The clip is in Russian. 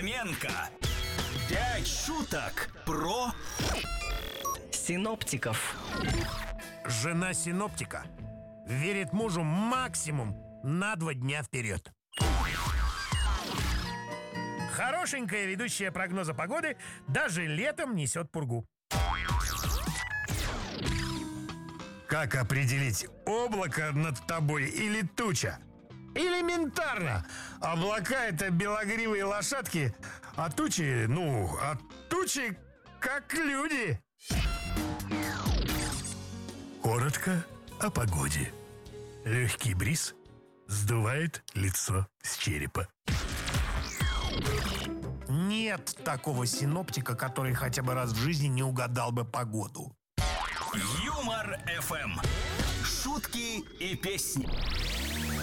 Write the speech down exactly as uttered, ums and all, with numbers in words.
Фоменко. Пять шуток про синоптиков. Жена синоптика верит мужу максимум на два дня вперед. Хорошенькая ведущая прогноза погоды даже летом несет пургу. Как определить, облако над тобой или туча? Элементарно. Облака — это белогривые лошадки, а тучи, ну, а тучи как люди. Коротко о погоде. Легкий бриз сдувает лицо с черепа. Нет такого синоптика, который хотя бы раз в жизни не угадал бы погоду. Юмор эф эм. Шутки и песни.